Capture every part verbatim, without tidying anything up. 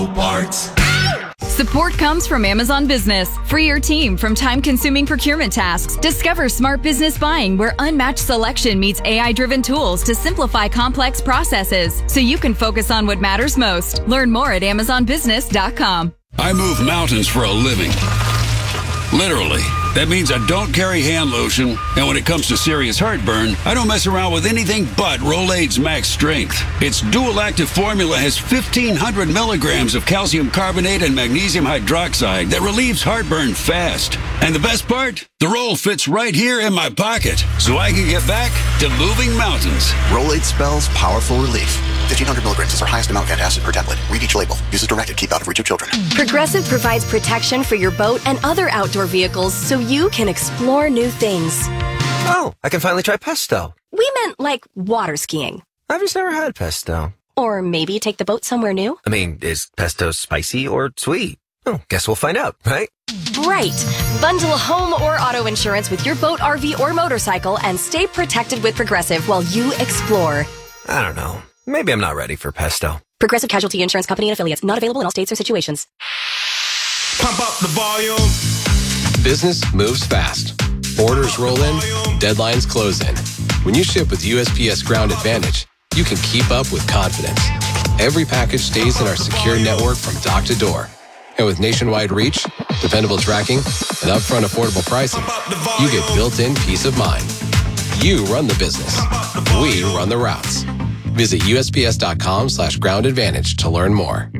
Parts. Support comes from Amazon Business. Free your team from time-consuming procurement tasks. Discover smart business buying where unmatched selection meets A I-driven tools to simplify complex processes so you can focus on what matters most. Learn more at amazon business dot com. I move mountains for a living. Literally. That means I don't carry hand lotion, and when it comes to serious heartburn, I don't mess around with anything but Rolaids Max Strength. Its dual-active formula has fifteen hundred milligrams of calcium carbonate and magnesium hydroxide that relieves heartburn fast. And the best part? The roll fits right here in my pocket, so I can get back to moving mountains. Rolaids spells powerful relief. fifteen hundred milligrams is our highest amount of antacid per tablet. Read each label. Use as directed. Keep out of reach of children. Progressive provides protection for your boat and other outdoor vehicles so you can explore new things. Oh, I can finally try pesto. We meant like water skiing. I've just never had pesto. Or maybe take the boat somewhere new. I mean, is pesto spicy or sweet? Oh, guess we'll find out, right? Right. Bundle home or auto insurance with your boat, R V, or motorcycle and stay protected with Progressive while you explore. I don't know. Maybe I'm not ready for pesto. Progressive Casualty Insurance Company and Affiliates. Not available in all states or situations. Pump up the volume. Business moves fast. Orders roll in, deadlines close in. When you ship with U S P S Ground Advantage, you can keep up with confidence. Every package stays in our secure network from dock to door. And with nationwide reach, dependable tracking, and upfront affordable pricing, you get built-in peace of mind. You run the business. We run the routes. Visit U S P S dot com slash ground advantage to learn more.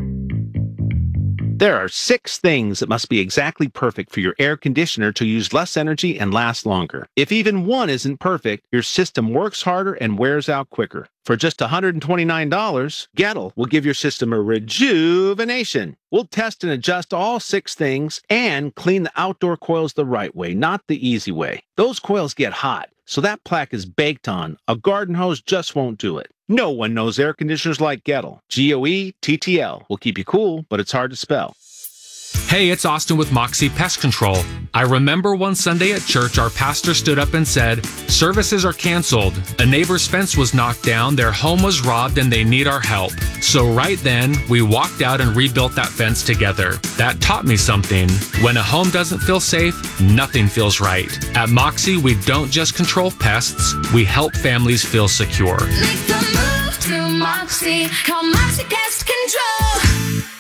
There are six things that must be exactly perfect for your air conditioner to use less energy and last longer. If even one isn't perfect, your system works harder and wears out quicker. For just one hundred twenty-nine dollars, Gettle will give your system a rejuvenation. We'll test and adjust all six things and clean the outdoor coils the right way, not the easy way. Those coils get hot, so that plaque is baked on. A garden hose just won't do it. No one knows air conditioners like Gettle. G O E T T L will keep you cool, but it's hard to spell. Hey, it's Austin with Moxie Pest Control. I remember one Sunday at church, our pastor stood up and said, "Services are canceled. A neighbor's fence was knocked down, their home was robbed, and they need our help." So right then, we walked out and rebuilt that fence together. That taught me something. When a home doesn't feel safe, nothing feels right. At Moxie, we don't just control pests, we help families feel secure. Make the move to Moxie. Call Moxie Pest Control.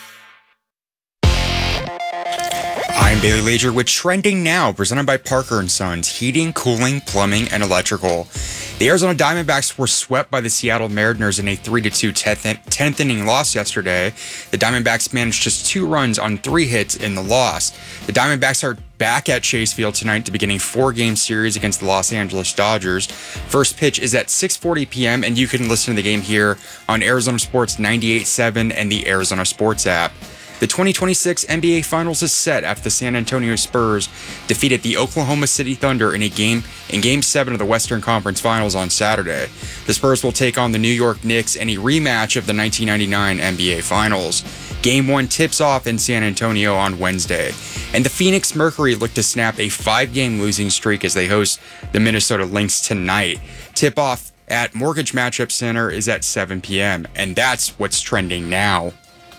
I'm Bailey Lager with Trending Now, presented by Parker and Sons, heating, cooling, plumbing, and electrical. The Arizona Diamondbacks were swept by the Seattle Mariners in a three to two tenth inning loss yesterday. The Diamondbacks managed just two runs on three hits in the loss. The Diamondbacks are back at Chase Field tonight to begin a four-game series against the Los Angeles Dodgers. First pitch is at six forty p.m., and you can listen to the game here on Arizona Sports ninety-eight point seven and the Arizona Sports app. The twenty twenty-six N B A Finals is set after the San Antonio Spurs defeated the Oklahoma City Thunder in a game in Game seven of the Western Conference Finals on Saturday. The Spurs will take on the New York Knicks in a rematch of the nineteen ninety-nine N B A Finals. Game one tips off in San Antonio on Wednesday. And the Phoenix Mercury look to snap a five-game losing streak as they host the Minnesota Lynx tonight. Tip-off at Mortgage Matchup Center is at seven p.m. And that's what's trending now.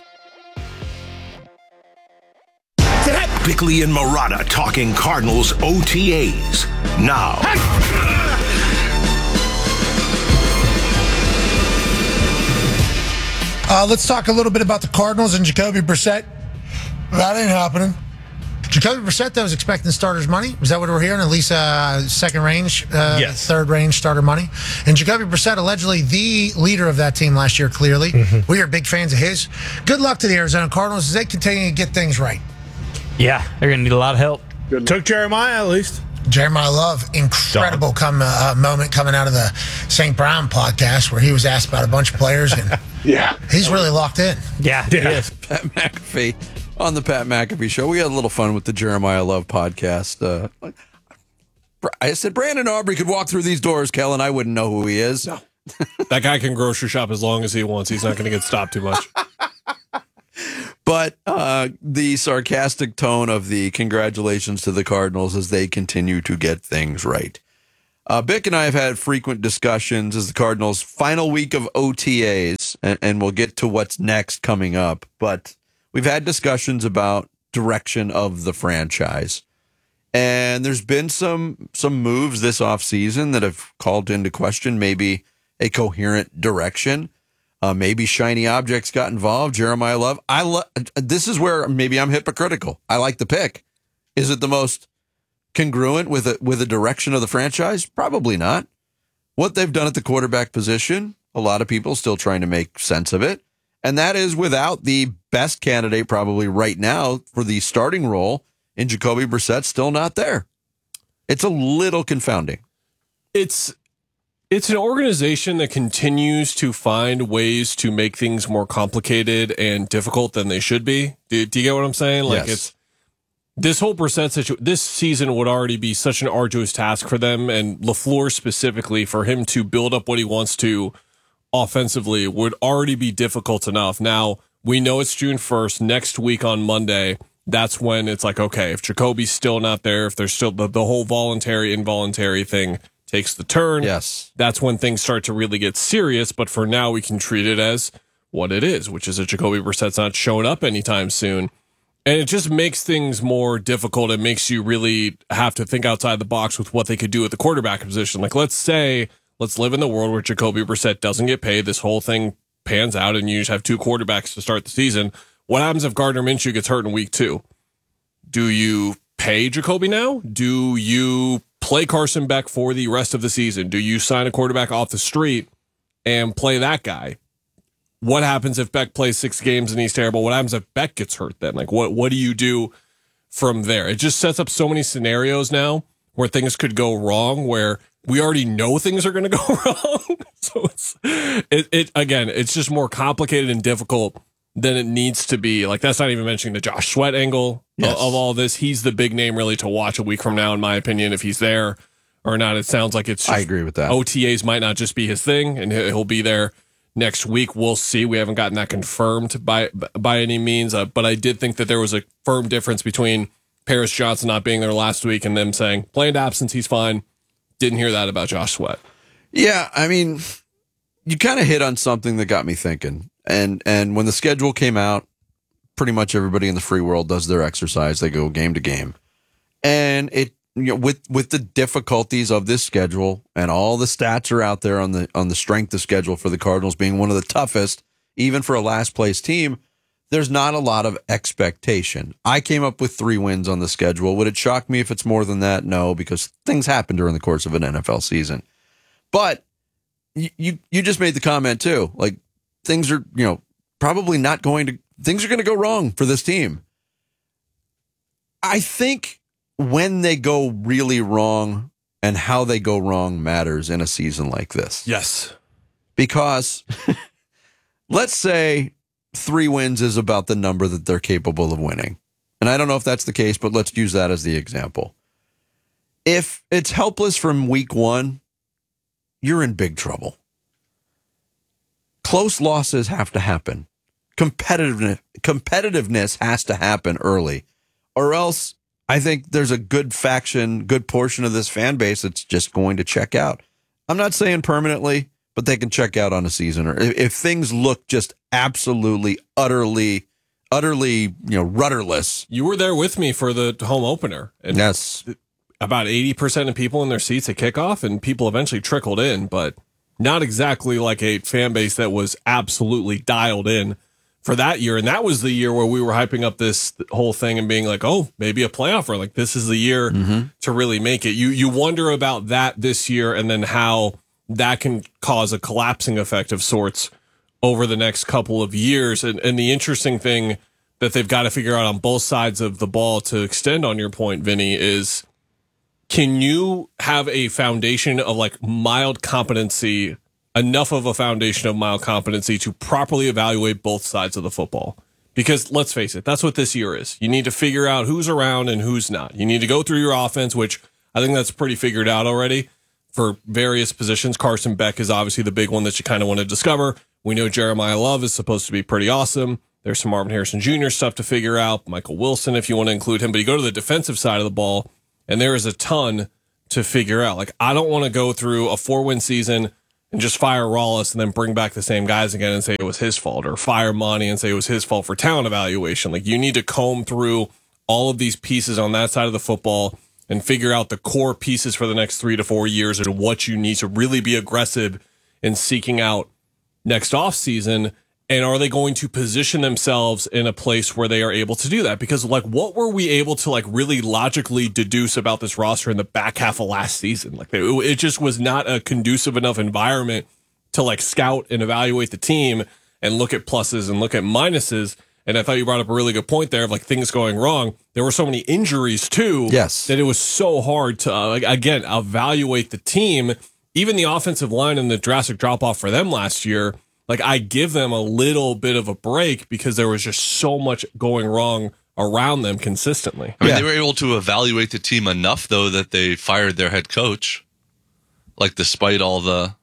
Bickley and Marotta talking Cardinals O T As. Now. Uh, let's talk a little bit about the Cardinals and Jacoby Brissett. That ain't happening. Jacoby Brissett, though, is expecting starter's money. Is that what we're hearing? At least uh, second range, uh, yes. third range starter money. And Jacoby Brissett, allegedly the leader of that team last year, clearly. Mm-hmm. We are big fans of his. Good luck to the Arizona Cardinals as they continue to get things right. Yeah, they're going to need a lot of help. Good. Took Jeremiah at least. Jeremiah Love, incredible come, uh, moment coming out of the Saint Brown podcast where he was asked about a bunch of players. And yeah, he's really locked in. Yeah, yeah. He is. Pat McAfee on the Pat McAfee Show. We had a little fun with the Jeremiah Love podcast. Uh, I said Brandon Aubrey could walk through these doors, Kellen. I wouldn't know who he is. No. That guy can grocery shop as long as he wants. He's not going to get stopped too much. But uh, the sarcastic tone of the congratulations to the Cardinals as they continue to get things right. Uh, Bick and I have had frequent discussions as the Cardinals' final week of O T As, and, and we'll get to what's next coming up. But we've had discussions about direction of the franchise. And there's been some some moves this offseason that have called into question maybe a coherent direction. Uh, maybe shiny objects got involved. Jeremiah Love. I lo- This is where maybe I'm hypocritical. I like the pick. Is it the most congruent with a, with a direction of the franchise? Probably not. What they've done at the quarterback position, a lot of people still trying to make sense of it. And that is without the best candidate probably right now for the starting role in Jacoby Brissett still not there. It's a little confounding. It's it's an organization that continues to find ways to make things more complicated and difficult than they should be. Do, do you get what I'm saying? Like yes. it's this whole Brissett situation. This season would already be such an arduous task for them, and LaFleur specifically, for him to build up what he wants to offensively would already be difficult enough. Now we know it's June first. Next week on Monday, that's when it's like, okay, if Jacoby's still not there, if there's still the, the whole voluntary, involuntary thing takes the turn. Yes. That's when things start to really get serious. But for now, we can treat it as what it is, which is that Jacoby Brissett's not showing up anytime soon. And it just makes things more difficult. It makes you really have to think outside the box with what they could do at the quarterback position. Like, let's say, let's live in the world where Jacoby Brissett doesn't get paid. This whole thing pans out and you just have two quarterbacks to start the season. What happens if Gardner Minshew gets hurt in week two? Do you pay Jacoby now? Do you play Carson Beck for the rest of the season? Do you sign a quarterback off the street and play that guy? What happens if Beck plays six games and he's terrible? What happens if Beck gets hurt then? Like, what, what do you do from there? It just sets up so many scenarios now where things could go wrong, where we already know things are going to go wrong. So it's, it, it, again, it's just more complicated and difficult than it needs to be. Like, that's not even mentioning the Josh Sweat angle yes. of, of all this. He's the big name really to watch a week from now, in my opinion, if he's there or not. It sounds like it's just, I agree with that. O T As might not just be his thing, and he'll be there next week. We'll see. We haven't gotten that confirmed by by any means, uh, but I did think that there was a firm difference between Paris Johnson not being there last week and them saying planned absence, he's fine. Didn't hear that about Josh Sweat. Yeah, I mean, you kind of hit on something that got me thinking. And and when the schedule came out, pretty much everybody in the free world does their exercise. They go game to game. And it you know with with the difficulties of this schedule, and all the stats are out there on the on the strength of schedule for the Cardinals being one of the toughest, even for a last place team, there's not a lot of expectation. I came up with three wins on the schedule. Would it shock me if it's more than that? No, because things happen during the course of an N F L season. But you you, you just made the comment too. Like, things are, you know, probably not going to, things are going to go wrong for this team. I think when they go really wrong and how they go wrong matters in a season like this. Yes. Because let's say three wins is about the number that they're capable of winning. And I don't know if that's the case, but let's use that as the example. If it's helpless from week one, you're in big trouble. Close losses have to happen. Competitiveness, competitiveness has to happen early, or else I think there's a good faction, good portion of this fan base that's just going to check out. I'm not saying permanently, but they can check out on a season, or if, if things look just absolutely, utterly, utterly, you know, rudderless. You were there with me for the home opener. And yes. About eighty percent of people in their seats at kickoff, and people eventually trickled in, but not exactly like a fan base that was absolutely dialed in for that year. And that was the year where we were hyping up this whole thing and being like, oh, maybe a playoff, or like, this is the year mm-hmm. to really make it. You, you wonder about that this year, and then how that can cause a collapsing effect of sorts over the next couple of years. And, and the interesting thing that they've got to figure out on both sides of the ball, to extend on your point, Vinny, is, can you have a foundation of like mild competency, enough of a foundation of mild competency to properly evaluate both sides of the football? Because let's face it, that's what this year is. You need to figure out who's around and who's not. You need to go through your offense, which I think that's pretty figured out already for various positions. Carson Beck is obviously the big one that you kind of want to discover. We know Jeremiah Love is supposed to be pretty awesome. There's some Marvin Harrison Junior stuff to figure out. Michael Wilson, if you want to include him. But you go to the defensive side of the ball, and there is a ton to figure out. Like, I don't want to go through a four-win season and just fire Rollis and then bring back the same guys again and say it was his fault, or fire Monty and say it was his fault for talent evaluation. Like, you need to comb through all of these pieces on that side of the football and figure out the core pieces for the next three to four years and what you need to really be aggressive in seeking out next offseason. And are they going to position themselves in a place where they are able to do that? Because, like, what were we able to, like, really logically deduce about this roster in the back half of last season? Like, it, it just was not a conducive enough environment to, like, scout and evaluate the team and look at pluses and look at minuses. And I thought you brought up a really good point there of, like, things going wrong. There were so many injuries, too, yes, that it was so hard to, uh, like, again, evaluate the team. Even the offensive line and the drastic drop-off for them last year, like, I give them a little bit of a break because there was just so much going wrong around them consistently. I mean, yeah. they were able to evaluate the team enough, though, that they fired their head coach. Like, despite all the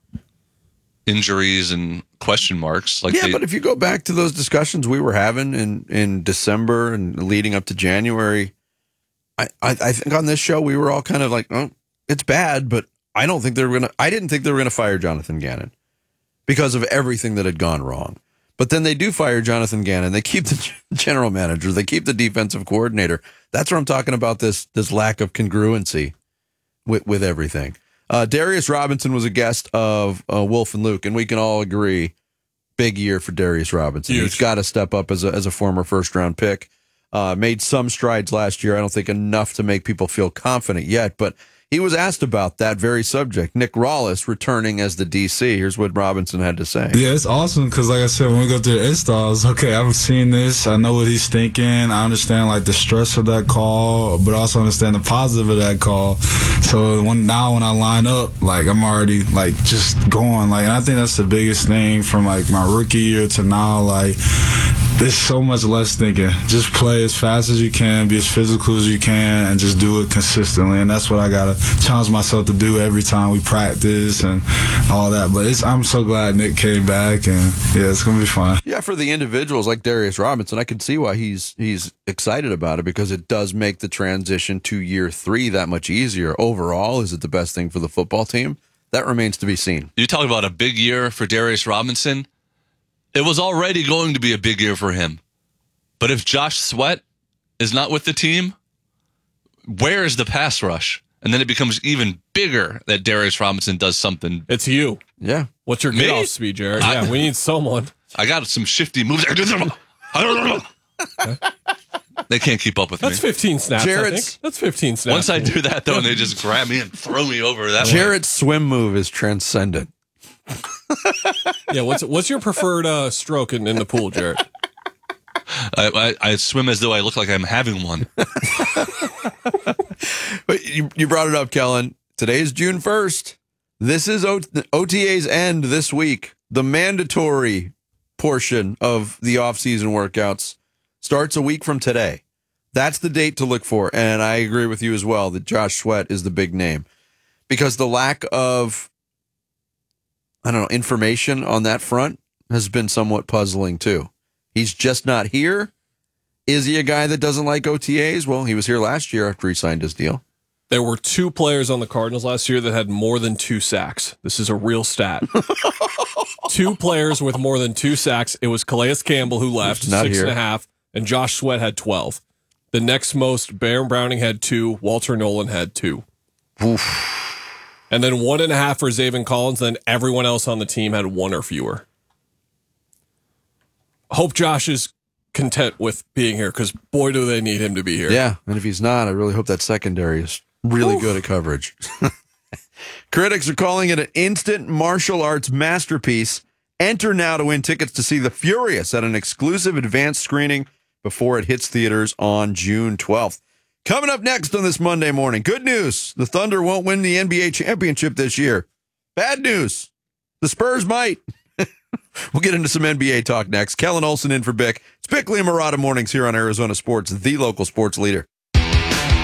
injuries and question marks. Like yeah, they, but if you go back to those discussions we were having in, in December and leading up to January, I, I, I think on this show we were all kind of like, oh, it's bad, but I don't think they were going to, I didn't think they were going to fire Jonathan Gannon because of everything that had gone wrong. But then they do fire Jonathan Gannon. They keep the general manager. They keep the defensive coordinator. That's what I'm talking about, this this lack of congruency with, with everything. Uh, Darius Robinson was a guest of uh, Wolf and Luke, and we can all agree, big year for Darius Robinson. Huge. He's got to step up as a, as a former first-round pick. Uh, made some strides last year. I don't think enough to make people feel confident yet, but he was asked about that very subject. Nick Rollis returning as the D C. Here's what Robinson had to say. Yeah, it's awesome because, like I said, when we go through the installs, okay, I've seen this. I know what he's thinking. I understand, like, the stress of that call, but also understand the positive of that call. So when now when I line up, like, I'm already, like, just going. Like, and I think that's the biggest thing from, like, my rookie year to now. Like, there's so much less thinking. Just play as fast as you can, be as physical as you can, and just do it consistently. And that's what I got to challenge myself to do every time we practice and all that. But it's, I'm so glad Nick came back, and yeah, it's gonna be fun. Yeah, for the individuals like Darius Robinson, I can see why he's he's excited about it, because it does make the transition to year three that much easier. Overall, is it the best thing for the football team? That remains to be seen. You talk about a big year for Darius Robinson. It was already going to be a big year for him. But if Josh Sweat is not with the team, where is the pass rush? And then it becomes even bigger that Darius Robinson does something. It's you. Yeah. What's your Me? get off speed, Jared? I- Yeah, we need someone. I got some shifty moves. They can't keep up with That's me. fifteen snaps, I think. That's fifteen snaps. Once I do that, though, and they just grab me and throw me over that way. Jarrett's swim move is transcendent. Yeah, what's what's your preferred uh, stroke in, in the pool, Jarrett? I, I, I swim as though I look like I'm having one. But you, you brought it up, Kellen. Today is June first. This is o- O T A's end this week. The mandatory portion of the off-season workouts starts a week from today. That's the date to look for. And I agree with you as well that Josh Sweat is the big name, because the lack of, I don't know, information on that front has been somewhat puzzling too. He's just not here. Is he a guy that doesn't like O T As? Well, he was here last year after he signed his deal. There were two players on the Cardinals last year that had more than two sacks. This is a real stat. Two players with more than two sacks. It was Calais Campbell, who left, Not six here. and a half, and Josh Sweat had twelve. The next most, Baron Browning had two, Walter Nolan had two. Oof. And then one and a half for Zaven Collins, then everyone else on the team had one or fewer. Hope Josh is content with being here, because boy, do they need him to be here. Yeah, and if he's not, I really hope that secondary is really Oof. good at coverage. Critics are calling it an instant martial arts masterpiece. Enter now to win tickets to see The Furious at an exclusive advanced screening before it hits theaters on June twelfth. Coming up next on this Monday morning, good news. The Thunder won't win the N B A championship this year. Bad news. The Spurs might. We'll get into some N B A talk next. Kellen Olson in for Bick. It's Bickley and Murata Mornings here on Arizona Sports, the local sports leader.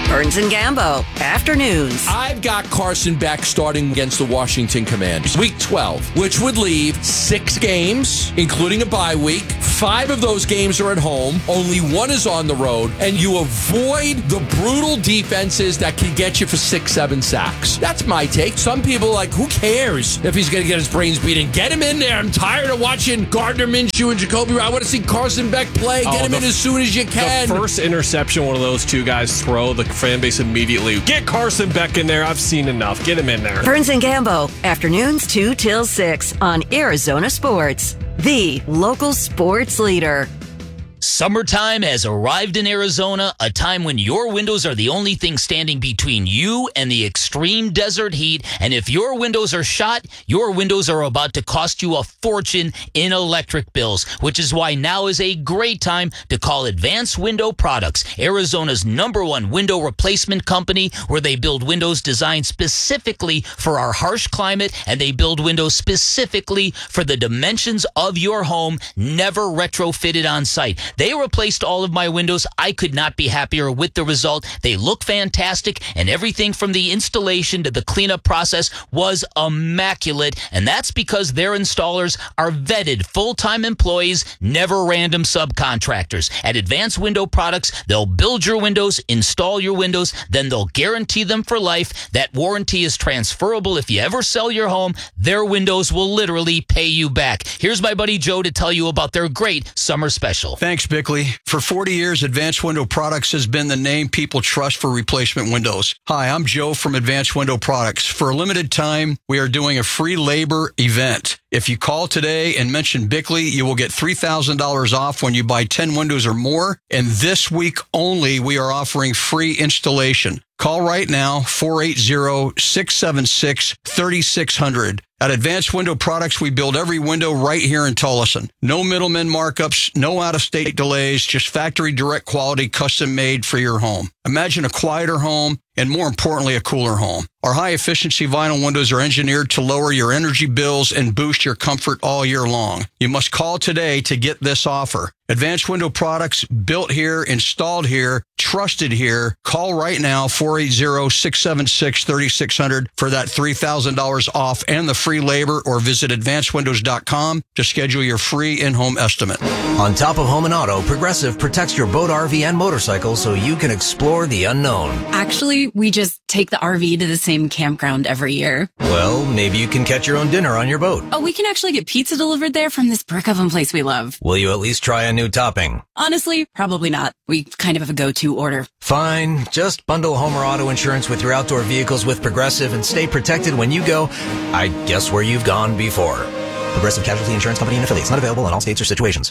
Burns and Gambo, afternoons. I've got Carson Beck starting against the Washington Commanders. Week twelve, which would leave six games, including a bye week. Five of those games are at home. Only one is on the road. And you avoid the brutal defenses that can get you for six, seven sacks. That's my take. Some people are like, who cares if he's going to get his brains beaten? Get him in there. I'm tired of watching Gardner Minshew and Jacoby. I want to see Carson Beck play. Get Oh, him the- in as soon as you can. The first interception one of those two guys throw, the fan base immediately, get Carson Beck in there. I've seen enough. Get him in there. Burns and Gambo, afternoons two till six on Arizona Sports, the local sports leader. Summertime has arrived in Arizona, a time when your windows are the only thing standing between you and the extreme desert heat. And if your windows are shot, your windows are about to cost you a fortune in electric bills, which is why now is a great time to call Advanced Window Products, Arizona's number one window replacement company, where they build windows designed specifically for our harsh climate, and they build windows specifically for the dimensions of your home, never retrofitted on site. They replaced all of my windows. I could not be happier with the result. They look fantastic, and everything from the installation to the cleanup process was immaculate. And that's because their installers are vetted full-time employees, never random subcontractors. At Advanced Window Products, they'll build your windows, install your windows, then they'll guarantee them for life. That warranty is transferable. If you ever sell your home, their windows will literally pay you back. Here's my buddy Joe to tell you about their great summer special. Thanks, Bickley. For forty years, Advanced Window Products has been the name people trust for replacement windows. Hi, I'm Joe from Advanced Window Products. For a limited time, we are doing a free labor event. If you call today and mention Bickley, you will get three thousand dollars off when you buy ten windows or more. And this week only, we are offering free installation. Call right now, four eight zero, six seven six, three six zero zero. At Advanced Window Products, we build every window right here in Tullison. No middlemen markups, no out-of-state delays, just factory direct quality, custom made for your home. Imagine a quieter home and, more importantly, a cooler home. Our high-efficiency vinyl windows are engineered to lower your energy bills and boost your comfort all year long. You must call today to get this offer. Advanced Window Products, built here, installed here, trusted here. Call right now, four eight zero, six seven six, three six zero zero for that three thousand dollars off and the free labor, or visit advanced windows dot com to schedule your free in-home estimate. On top of home and auto, Progressive protects your boat, R V, and motorcycle so you can explore the unknown. Actually, we just take the R V to the same campground every year. Well, maybe you can catch your own dinner on your boat. Oh, we can actually get pizza delivered there from this brick oven place we love. Will you at least try a new topping? Honestly, probably not. We kind of have a go-to order. Fine. Just bundle home or auto insurance with your outdoor vehicles with Progressive and stay protected when you go, I guess, where you've gone before. Progressive Casualty Insurance Company and affiliates. Not available in all states or situations.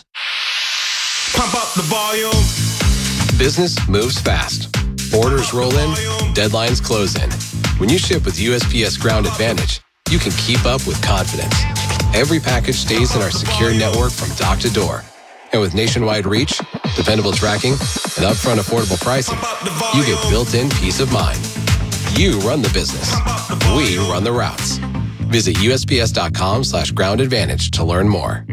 Pump up the volume. Business moves fast. Orders roll in, deadlines close in. When you ship with U S P S Ground Advantage, you can keep up with confidence. Every package stays in our secure network from dock to door. And with nationwide reach, dependable tracking, and upfront affordable pricing, you get built-in peace of mind. You run the business. We run the routes. Visit U S P S dot com slash ground advantage to learn more.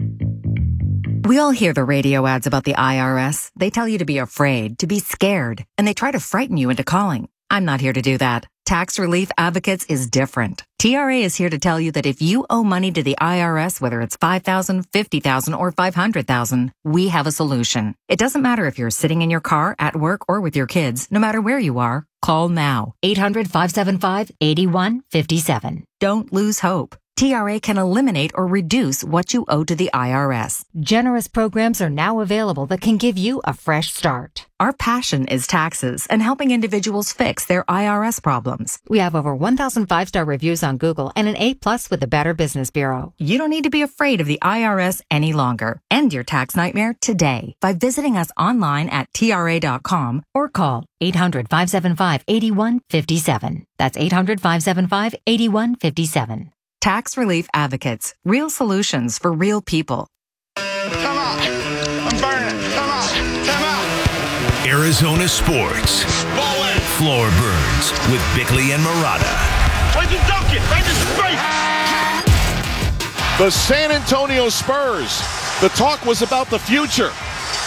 We all hear the radio ads about the I R S. They tell you to be afraid, to be scared, and they try to frighten you into calling. I'm not here to do that. Tax Relief Advocates is different. T R A is here to tell you that if you owe money to the I R S, whether it's five thousand dollars, fifty thousand dollars, or five hundred thousand dollars, we have a solution. It doesn't matter if you're sitting in your car, at work, or with your kids. No matter where you are, call now. eight hundred, five seven five, eight one five seven. Don't lose hope. T R A can eliminate or reduce what you owe to the I R S. Generous programs are now available that can give you a fresh start. Our passion is taxes and helping individuals fix their I R S problems. We have over one thousand five-star reviews on Google and an A plus with the Better Business Bureau. You don't need to be afraid of the I R S any longer. End your tax nightmare today by visiting us online at T R A dot com or call eight hundred, five seven five, eight one five seven. That's eight hundred, five seven five, eight one five seven. Tax Relief Advocates. Real solutions for real people. Come on. I'm burning. Come on. Come on. Arizona Sports. Ball in. Floor Burns with Bickley and Murata. Where'd you dunk it? Right in straight. The San Antonio Spurs. The talk was about the future.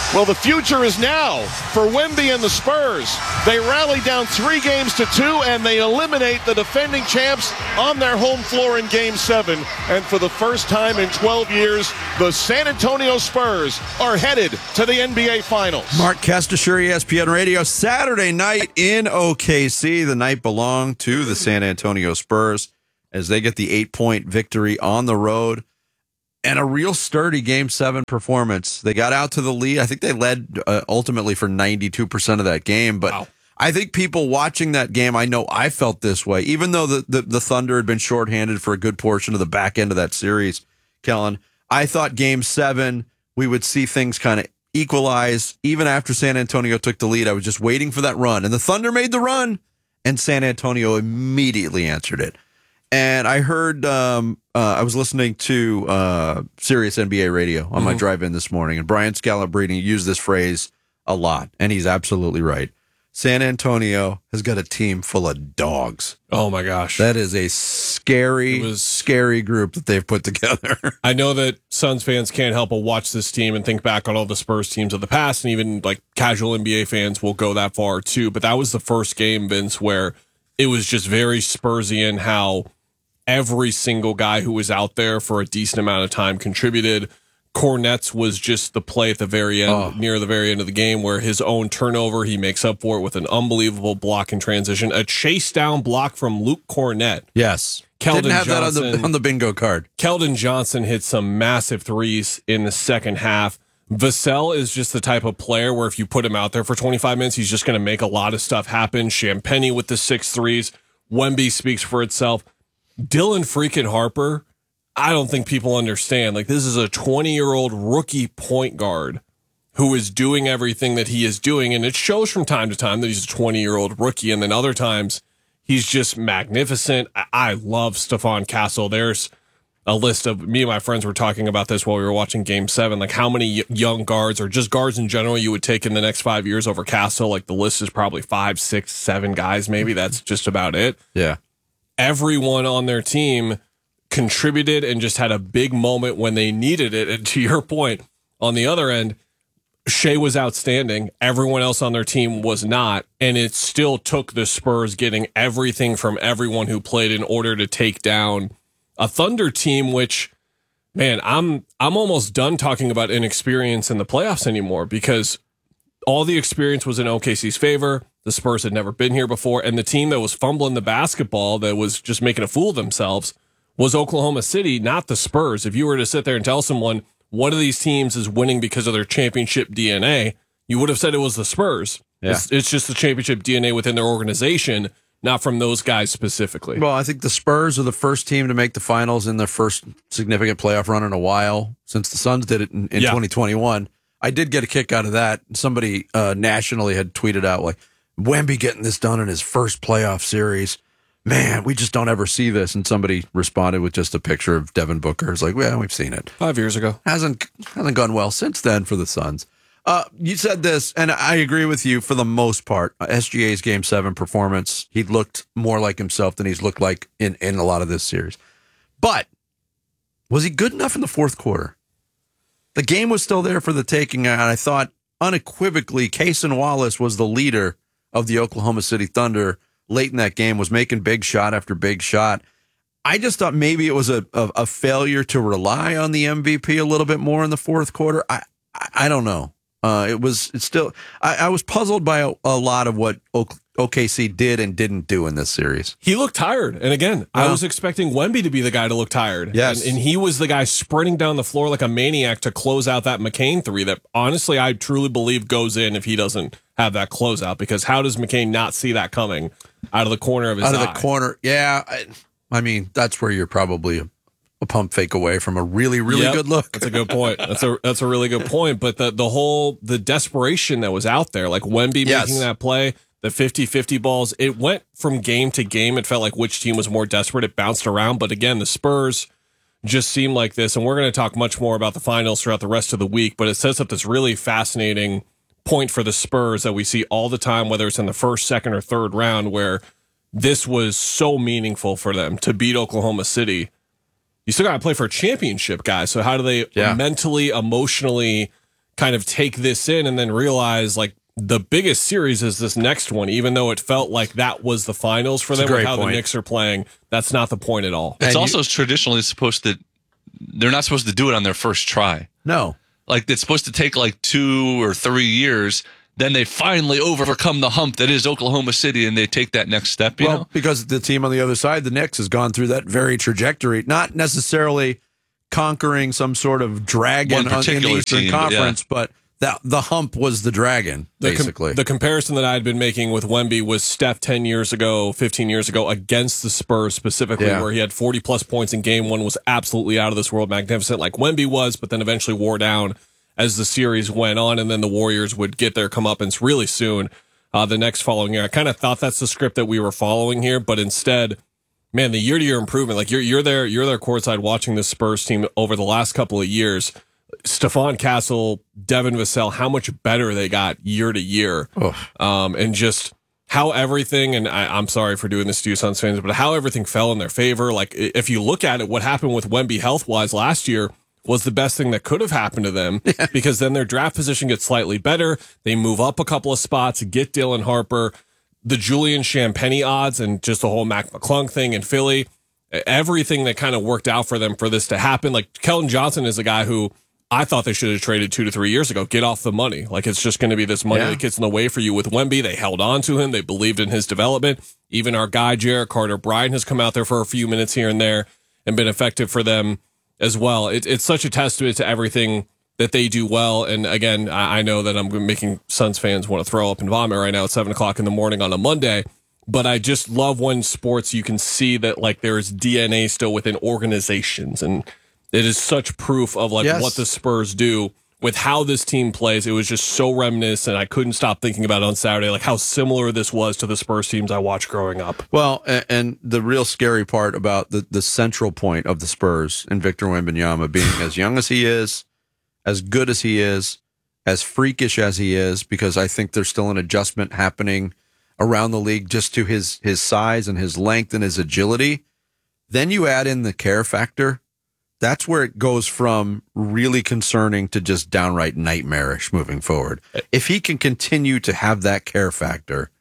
Well, the future is now for Wemby and the Spurs. They rally down three games to two, and they eliminate the defending champs on their home floor in Game seven. And for the first time in twelve years, the San Antonio Spurs are headed to the N B A Finals. Mark Kestisher, E S P N Radio, Saturday night in O K C. The night belonged to the San Antonio Spurs as they get the eight-point victory on the road. And a real sturdy Game seven performance. They got out to the lead. I think they led uh, ultimately for ninety-two percent of that game. But wow. I think people watching that game, I know I felt this way. Even though the, the, the Thunder had been shorthanded for a good portion of the back end of that series, Kellen, I thought Game seven, we would see things kind of equalize. Even after San Antonio took the lead, I was just waiting for that run. And the Thunder made the run, and San Antonio immediately answered it. And I heard, um, uh, I was listening to uh, Sirius N B A radio on mm-hmm. my drive in this morning, and Brian Scalabrine used this phrase a lot, and he's absolutely right. San Antonio has got a team full of dogs. Oh, my gosh. That is a scary, was, scary group that they've put together. I know that Suns fans can't help but watch this team and think back on all the Spurs teams of the past, and even like casual N B A fans will go that far too. But that was the first game, Vince, where it was just very Spursian how every single guy who was out there for a decent amount of time contributed. Kornet's was just the play at the very end, oh. near the very end of the game, where his own turnover, he makes up for it with an unbelievable block in transition. A chase down block from Luke Kornet. Yes. Keldon Didn't have Johnson, that on the, on the bingo card. Keldon Johnson hit some massive threes in the second half. Vassell is just the type of player where if you put him out there for twenty-five minutes, he's just going to make a lot of stuff happen. Champagny with the six threes. Wemby speaks for itself. Dylan freaking Harper, I don't think people understand. Like, this is a twenty-year-old rookie point guard who is doing everything that he is doing, and it shows from time to time that he's a twenty-year-old rookie, and then other times he's just magnificent. I, I love Stephon Castle. There's a list of, me and my friends were talking about this while we were watching Game seven, like how many young guards or just guards in general you would take in the next five years over Castle. Like, the list is probably five, six, seven guys maybe. That's just about it. Yeah. Everyone on their team contributed and just had a big moment when they needed it. And to your point, on the other end, Shea was outstanding. Everyone else on their team was not. And it still took the Spurs getting everything from everyone who played in order to take down a Thunder team, which, man, I'm I'm almost done talking about inexperience in the playoffs anymore, because all the experience was in O K C's favor. The Spurs had never been here before, and the team that was fumbling the basketball, that was just making a fool of themselves, was Oklahoma City, not the Spurs. If you were to sit there and tell someone one of these teams is winning because of their championship D N A, you would have said it was the Spurs. Yeah. It's, it's just the championship D N A within their organization, not from those guys specifically. Well, I think the Spurs are the first team to make the finals in their first significant playoff run in a while, since the Suns did it in, in yeah. twenty twenty-one. I did get a kick out of that. Somebody uh, nationally had tweeted out, like, Wemby getting this done in his first playoff series. Man, we just don't ever see this. And somebody responded with just a picture of Devin Booker. It's like, well, we've seen it. Five years ago. Hasn't hasn't gone well since then for the Suns. Uh, you said this, and I agree with you for the most part. Uh, S G A's Game seven performance, he looked more like himself than he's looked like in, in a lot of this series. But was he good enough in the fourth quarter? The game was still there for the taking, and I thought unequivocally Cason Wallace was the leader of the Oklahoma City Thunder late in that game, was making big shot after big shot. I just thought maybe it was a, a, a failure to rely on the M V P a little bit more in the fourth quarter. I I, I don't know. Uh, it was it's still I, I was puzzled by a, a lot of what o- OKC did and didn't do in this series. He looked tired. And again, uh, I was expecting Wemby to be the guy to look tired. Yes. And, and he was the guy sprinting down the floor like a maniac to close out that McCain three that honestly I truly believe goes in if he doesn't have that closeout, because how does McCain not see that coming out of the corner of his eye? Out of eye? the corner. Yeah. I, I mean, that's where you're probably a, a pump fake away from a really, really yep, good look. That's a good point. That's a that's a really good point. But the, the whole, the desperation that was out there, like Wemby yes. making that play, the fifty-fifty balls, it went from game to game. It felt like which team was more desperate. It bounced around. But again, the Spurs just seemed like this. And we're going to talk much more about the finals throughout the rest of the week. But it sets up this really fascinating point for the Spurs that we see all the time, whether it's in the first, second, or third round, where this was so meaningful for them to beat Oklahoma City. You still got to play for a championship, guys. So how do they yeah. mentally, emotionally kind of take this in and then realize like the biggest series is this next one, even though it felt like that was the finals for That's them with how point. the Knicks are playing. That's not the point at all. It's And also you- traditionally supposed to, they're not supposed to do it on their first try. No. Like it's supposed to take like two or three years. Then they finally overcome the hump that is Oklahoma City and they take that next step. You well, know? because the team on the other side, the Knicks, has gone through that very trajectory, not necessarily conquering some sort of dragon One on, in the particular Eastern team, but yeah. Conference, but that the hump was the dragon, The com- basically. the comparison that I had been making with Wemby was Steph ten years ago, fifteen years ago against the Spurs specifically, Yeah. where he had forty plus points in game one, was absolutely out of this world magnificent like Wemby was, but then eventually wore down as the series went on, and then the Warriors would get their comeuppance really soon uh, the next following year. I kind of thought that's the script that we were following here, but instead, man, the year-to-year improvement, like you're you're there, you're there courtside watching this Spurs team over the last couple of years. Stephon Castle, Devin Vassell, how much better they got year to year, um, and just how everything. And I, I'm sorry for doing this to you, Suns fans, but how everything fell in their favor. Like if you look at it, what happened with Wemby health-wise last year was the best thing that could have happened to them, because then their draft position gets slightly better. They move up a couple of spots, get Dylan Harper, the Julian Champagnie odds, and just the whole Mac McClung thing in Philly. Everything that kind of worked out for them for this to happen. Like Keldon Johnson is a guy who I thought they should have traded two to three years ago. Get off the money. Like it's just going to be this money Yeah. that gets in the way for you with Wemby. They held on to him. They believed in his development. Even our guy, Jarrett Carter Bryant, has come out there for a few minutes here and there and been effective for them as well. It, it's such a testament to everything that they do well. And again, I, I know that I'm making Suns fans want to throw up and vomit right now at seven o'clock in the morning on a Monday. But I just love when sports you can see that like there's D N A still within organizations, and it is such proof of like Yes. what the Spurs do with how this team plays. It was just so reminiscent. I couldn't stop thinking about it on Saturday, like how similar this was to the Spurs teams I watched growing up. Well, and, and the real scary part about the, the central point of the Spurs and Victor Wembanyama being as young as he is, as good as he is, as freakish as he is, because I think there's still an adjustment happening around the league just to his his size and his length and his agility. Then you add in the care factor. That's where it goes from really concerning to just downright nightmarish moving forward. If he can continue to have that care factor,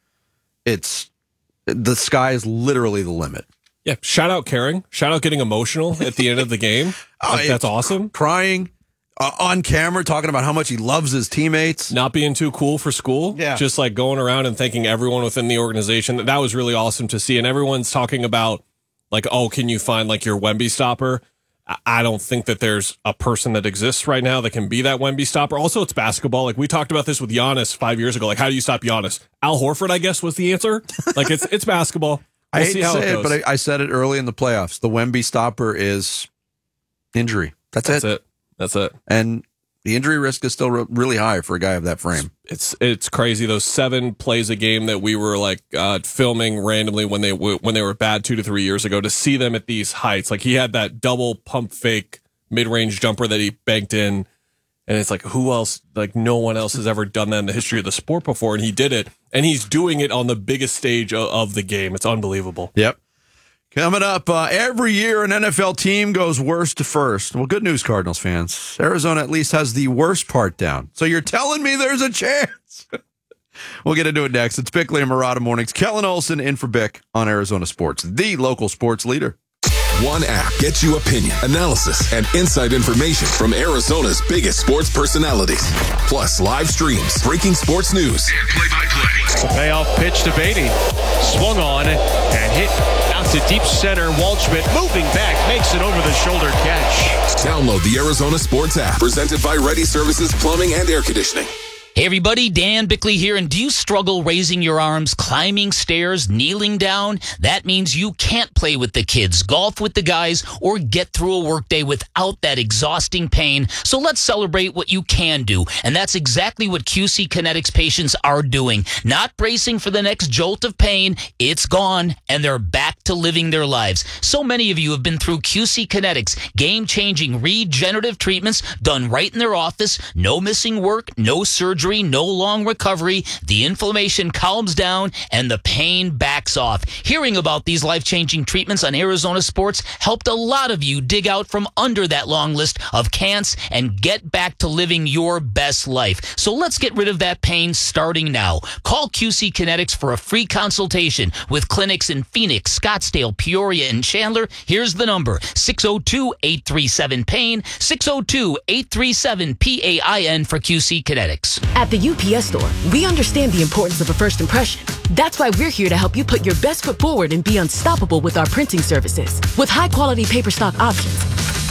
it's the sky is literally the limit. Yeah, shout out caring, shout out getting emotional at the end of the game. Like, that's awesome. Crying uh, on camera, talking about how much he loves his teammates. Not being too cool for school. Yeah. Just like going around and thanking everyone within the organization. That was really awesome to see. And everyone's talking about like, oh, can you find like your Wemby stopper? I don't think that there's a person that exists right now that can be that Wemby stopper. Also, it's basketball. Like we talked about this with Giannis five years ago. Like, how do you stop Giannis? Al Horford, I guess, was the answer. Like it's it's basketball. We'll I hate see to how say it it, goes. but I, I said it early in the playoffs. The Wemby stopper is injury. That's, That's it. it. That's it. And the injury risk is still re- really high for a guy of that frame. It's it's crazy. Those seven plays a game that we were like uh, filming randomly when they w- when they were bad two to three years ago, to see them at these heights. Like he had that double pump fake mid range jumper that he banked in, and it's like who else? Like no one else has ever done that in the history of the sport before, and he did it, and he's doing it on the biggest stage of, of the game. It's unbelievable. Yep. Coming up, uh, every year an N F L team goes worst to first. Well, good news, Cardinals fans. Arizona at least has the worst part down. So you're telling me there's a chance? We'll get into it next. It's Bickley and Murata Mornings. Kellen Olson in for Bick on Arizona Sports, the local sports leader. One app gets you opinion, analysis, and inside information from Arizona's biggest sports personalities. Plus live streams, breaking sports news, and play-by-play. Payoff pitch to Beatty. Swung on and hit out to deep center. Waldschmidt moving back, makes it over the shoulder catch. Download the Arizona Sports app, presented by Ready Services Plumbing and Air Conditioning. Hey everybody, Dan Bickley here, and do you struggle raising your arms, climbing stairs, kneeling down? That means you can't play with the kids, golf with the guys, or get through a workday without that exhausting pain. So let's celebrate what you can do, and that's exactly what Q C Kinetics patients are doing. Not bracing for the next jolt of pain, it's gone, and they're back to living their lives. So many of you have been through Q C Kinetics, game-changing regenerative treatments done right in their office, no missing work, no surgery, no long recovery, the inflammation calms down, and the pain backs socks off. Hearing about these life-changing treatments on Arizona Sports helped a lot of you dig out from under that long list of can'ts and get back to living your best life. So let's get rid of that pain starting now. Call Q C Kinetics for a free consultation with clinics in Phoenix, Scottsdale, Peoria, and Chandler. Here's the number, six oh two, eight three seven, pain, six oh two, eight three seven, P A I N for Q C Kinetics. At the U P S Store, we understand the importance of a first impression. That's why we're here to help you put your best foot forward and be unstoppable with our printing services. With high-quality paper stock options,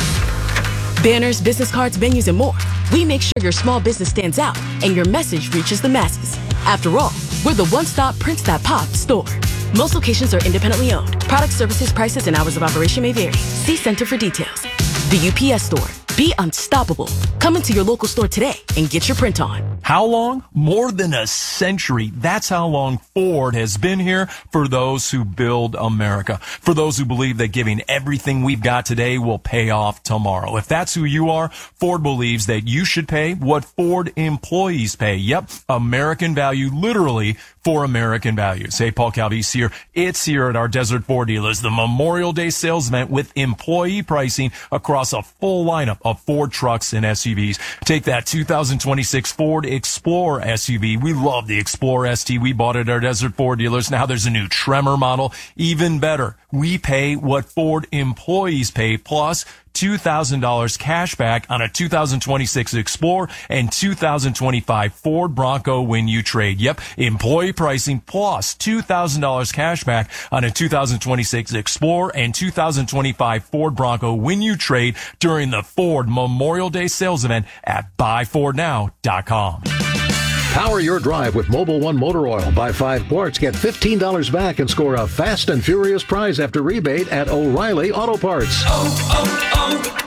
banners, business cards, venues, and more, we make sure your small business stands out and your message reaches the masses. After all, we're the one-stop prints that pop store. Most locations are independently owned. Product, services, prices, and hours of operation may vary. See Center for details. The U P S Store. Be unstoppable. Come into your local store today and get your print on. How long? More than a century. That's how long Ford has been here for those who build America. For those who believe that giving everything we've got today will pay off tomorrow. If that's who you are, Ford believes that you should pay what Ford employees pay. Yep, American value, literally for American values. Hey, Paul Calvise here. It's here at our Desert Ford dealers, the Memorial Day sales event with employee pricing across a full lineup of Ford trucks and S U Vs. Take that two thousand twenty-six Ford Explorer S U V. We love the Explorer S T. We bought it at our Desert Ford dealers. Now there's a new Tremor model. Even better, we pay what Ford employees pay plus two thousand dollars cash back on a two thousand twenty-six Explorer and two thousand twenty-five Ford Bronco when you trade. Yep, employee pricing plus two thousand dollars cash back on a two thousand twenty-six Explorer and two thousand twenty-five Ford Bronco when you trade during the Ford Memorial Day sales event at buy ford now dot com. Power your drive with Mobil one Motor Oil. Buy five quarts, get fifteen dollars back, and score a fast and furious prize after rebate at O'Reilly Auto Parts. Oh,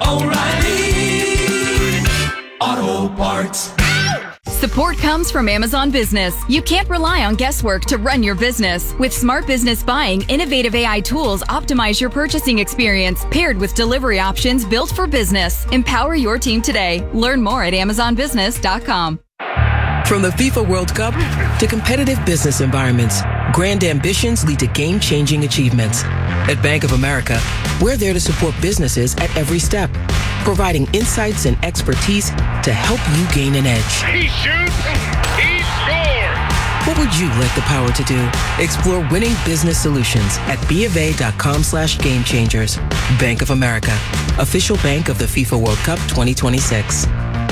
oh, oh, O'Reilly Auto Parts. Support comes from Amazon Business. You can't rely on guesswork to run your business. With Smart Business Buying, innovative A I tools optimize your purchasing experience, paired with delivery options built for business. Empower your team today. Learn more at amazon business dot com. From the FIFA World Cup to competitive business environments, grand ambitions lead to game-changing achievements. At Bank of America, we're there to support businesses at every step, providing insights and expertise to help you gain an edge. He shoots, he scores! What would you like the power to do? Explore winning business solutions at bofa.com slash game changers. Bank of America, official bank of the FIFA World Cup twenty twenty-six.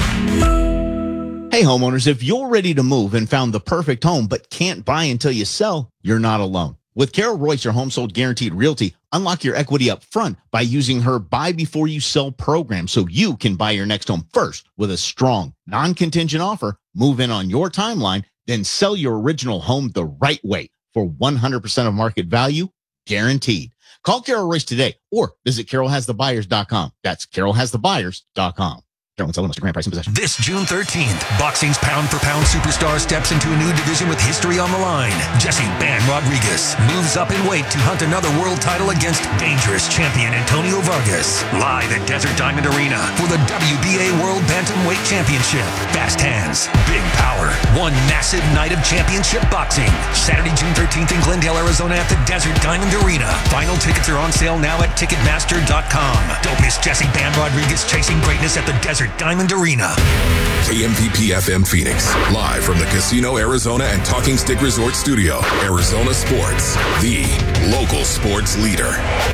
Hey homeowners, if you're ready to move and found the perfect home but can't buy until you sell, you're not alone. With Carol Royce, your home sold guaranteed realty, unlock your equity up front by using her buy before you sell program so you can buy your next home first with a strong, non-contingent offer, move in on your timeline, then sell your original home the right way for one hundred percent of market value, guaranteed. Call Carol Royce today or visit carol has the buyers dot com. That's carol has the buyers dot com. This June thirteenth, boxing's pound-for-pound superstar steps into a new division with history on the line. Jesse Ban Rodriguez moves up in weight to hunt another world title against dangerous champion Antonio Vargas. Live at Desert Diamond Arena for the W B A World Bantamweight Championship. Fast hands, big power, one massive night of championship boxing. Saturday, June thirteenth in Glendale, Arizona at the Desert Diamond Arena. Final tickets are on sale now at ticketmaster dot com. Don't miss Jesse Ban Rodriguez chasing greatness at the Desert Diamond Arena. K M P P F M Phoenix, live from the Casino Arizona and Talking Stick Resort Studio. Arizona Sports, the local sports leader.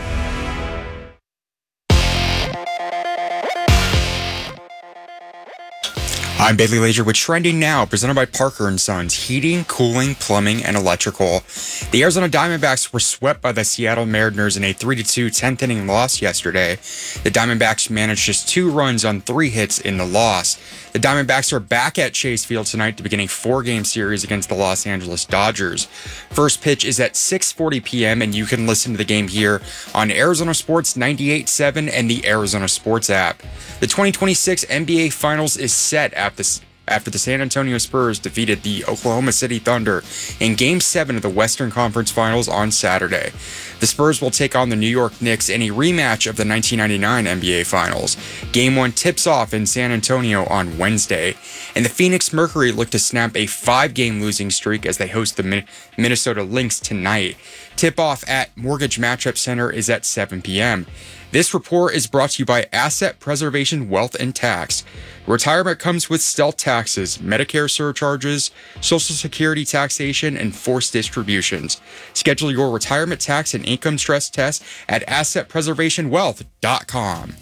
I'm Bailey Laser with Trending Now, presented by Parker and Sons, heating, cooling, plumbing, and electrical. The Arizona Diamondbacks were swept by the Seattle Mariners in a three to two tenth inning loss yesterday. The Diamondbacks managed just two runs on three hits in the loss. The Diamondbacks are back at Chase Field tonight to begin a four-game series against the Los Angeles Dodgers. First pitch is at six forty p.m., and you can listen to the game here on Arizona Sports ninety-eight point seven and the Arizona Sports app. The twenty twenty-six N B A Finals is set after the, after the San Antonio Spurs defeated the Oklahoma City Thunder in Game seven of the Western Conference Finals on Saturday. The The Spurs will take on the New York Knicks in a rematch of the nineteen ninety-nine N B A Finals. Game one tips off in San Antonio on Wednesday, and the Phoenix Mercury look to snap a five-game losing streak as they host the Min- Minnesota Lynx tonight. Tip-off at Mortgage Matchup Center is at seven p.m. This report is brought to you by Asset Preservation Wealth and Tax. Retirement comes with stealth taxes, Medicare surcharges, Social Security taxation, and forced distributions. Schedule your retirement tax and income stress test at asset preservation wealth dot com.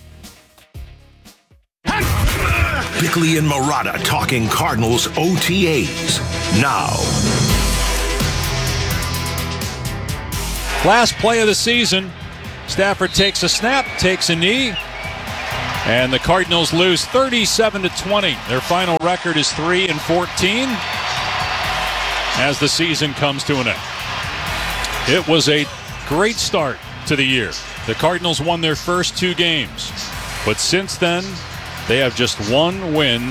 Bickley and Marotta talking Cardinals O T As now. Last play of the season. Stafford takes a snap, takes a knee, and the Cardinals lose thirty-seven to twenty. Their final record is three and fourteen as the season comes to an end. It was a great start to the year. The Cardinals won their first two games, but since then, they have just one win,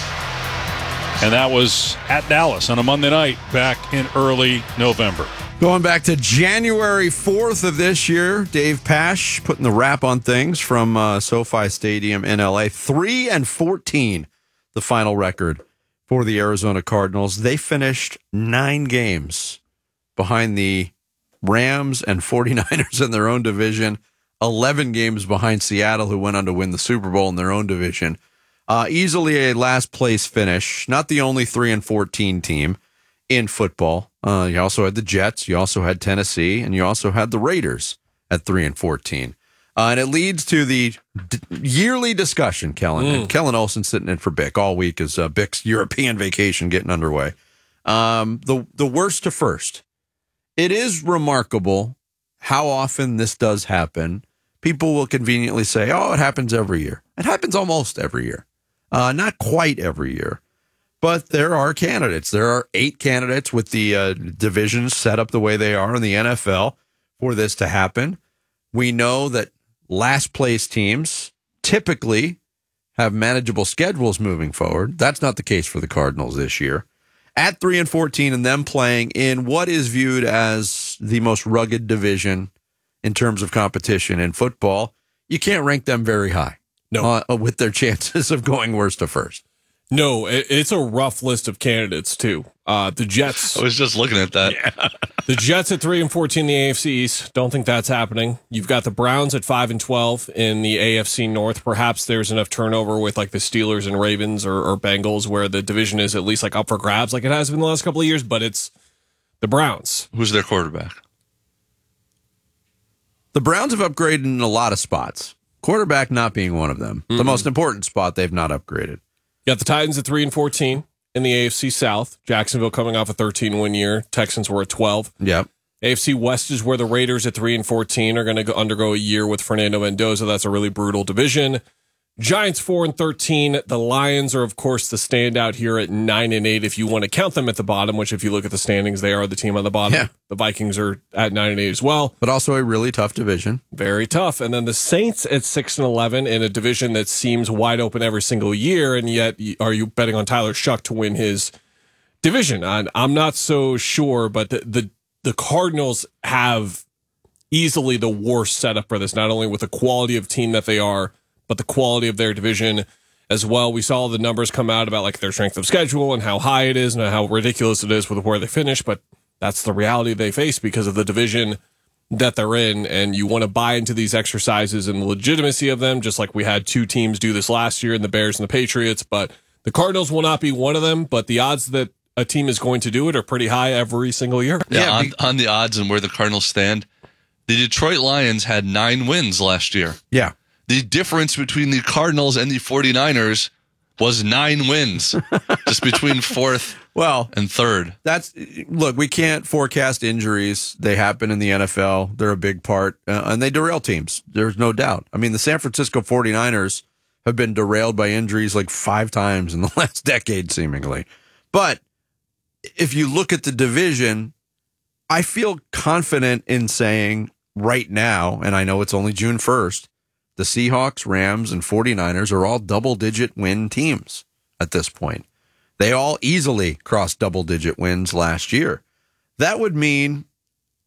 and that was at Dallas on a Monday night back in early November. Going back to January fourth of this year, Dave Pasch putting the wrap on things from uh, SoFi Stadium in L A. three and fourteen, the final record for the Arizona Cardinals. They finished nine games behind the Rams and 49ers in their own division, eleven games behind Seattle, who went on to win the Super Bowl in their own division. Uh, easily a last place finish, not the only three and fourteen team in football. Uh, you also had the Jets, you also had Tennessee, and you also had the Raiders at three and fourteen. Uh, and it leads to the d- yearly discussion, Kellen. Mm. And Kellen Olson sitting in for Bick all week as uh, Bick's European vacation getting underway. Um, the, the worst to first. It is remarkable how often this does happen. People will conveniently say, oh, it happens every year. It happens almost every year. Uh, not quite every year. But there are candidates. There are eight candidates with the uh, divisions set up the way they are in the N F L for this to happen. We know that last place teams typically have manageable schedules moving forward. That's not the case for the Cardinals this year. At three and fourteen, and them playing in what is viewed as the most rugged division in terms of competition in football, you can't rank them very high. No, uh, with their chances of going worst to first. No, it, it's a rough list of candidates too. Uh, the Jets. I was just looking at that. Yeah. The Jets at three and fourteen, the A F C East. Don't think that's happening. You've got the Browns at five and twelve in the A F C North. Perhaps there's enough turnover with like the Steelers and Ravens or, or Bengals where the division is at least like up for grabs, like it has been the last couple of years. But it's the Browns. Who's their quarterback? The Browns have upgraded in a lot of spots. Quarterback not being one of them. Mm-hmm. The most important spot they've not upgraded. You got the Titans at three and fourteen in the A F C South. Jacksonville coming off a thirteen win year. Texans were at twelve. Yep. A F C West is where the Raiders at three and fourteen are going to undergo a year with Fernando Mendoza. That's a really brutal division. Giants four and thirteen. The Lions are, of course, the standout here at nine and eight. If you want to count them at the bottom, which if you look at the standings, they are the team on the bottom. Yeah. The Vikings are at nine and eight as well. But also a really tough division. Very tough. And then the Saints at six and eleven in a division that seems wide open every single year. And yet, are you betting on Tyler Shuck to win his division? And I'm not so sure, but the, the the Cardinals have easily the worst setup for this, not only with the quality of team that they are, but the quality of their division as well. We saw the numbers come out about like their strength of schedule and how high it is and how ridiculous it is with where they finish, but that's the reality they face because of the division that they're in. And you want to buy into these exercises and the legitimacy of them, just like we had two teams do this last year in the Bears and the Patriots. But the Cardinals will not be one of them, but the odds that a team is going to do it are pretty high every single year. Yeah, yeah on, on the odds and where the Cardinals stand, the Detroit Lions had nine wins last year. Yeah. The difference between the Cardinals and the 49ers was nine wins, just between fourth well, and third. That's look, we can't forecast injuries. They happen in the N F L. They're a big part, uh, and they derail teams. There's no doubt. I mean, the San Francisco 49ers have been derailed by injuries like five times in the last decade, seemingly. But if you look at the division, I feel confident in saying right now, and I know it's only June first, the Seahawks, Rams, and 49ers are all double-digit win teams at this point. They all easily crossed double-digit wins last year. That would mean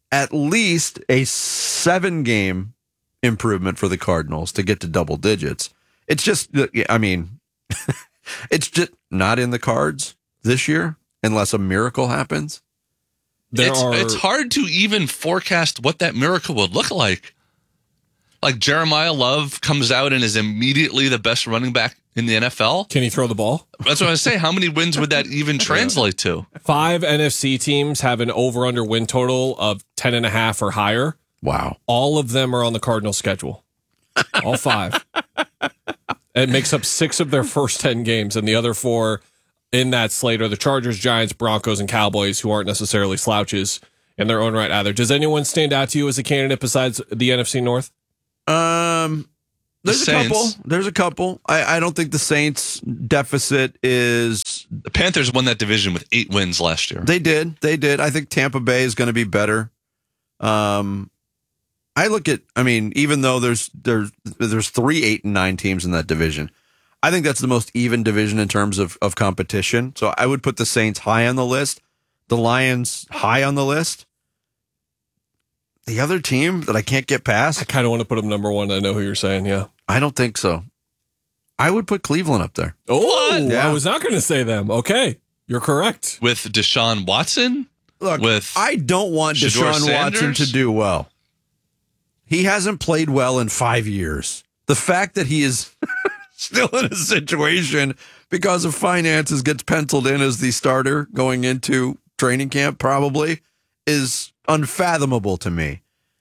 at least a seven game improvement for the Cardinals to get to double digits. It's just, I mean, it's just not in the cards this year unless a miracle happens. There it's, are... it's hard to even forecast what that miracle would look like. Like Jeremiah Love comes out and is immediately the best running back in the N F L. Can he throw the ball? That's what I say. How many wins would that even translate to? Five N F C teams have an over-under win total of ten and a half or higher. Wow. All of them are on the Cardinals schedule. All five. It makes up six of their first ten games, and the other four in that slate are the Chargers, Giants, Broncos, and Cowboys, who aren't necessarily slouches in their own right either. Does anyone stand out to you as a candidate besides the N F C North? Um, there's The a couple. Saints. There's a couple. I, I don't think the Saints deficit is. The Panthers won that division with eight wins last year. They did. They did. I think Tampa Bay is going to be better. Um, I look at. I mean, even though there's there's there's three eight and nine teams in that division, I think that's the most even division in terms of of competition. So I would put the Saints high on the list, the Lions high on the list. The other team that I can't get past, I kind of want to put them number one. I know who you're saying. Yeah, I don't think so. I would put Cleveland up there. Oh, Yeah. I was not going to say them. Okay, you're correct. With Deshaun Watson? Look, with I don't want Shedeur Deshaun Watson Sanders? to do well. He hasn't played well in five years. The fact that he is still in a situation because of finances gets penciled in as the starter going into training camp probably is unfathomable to me.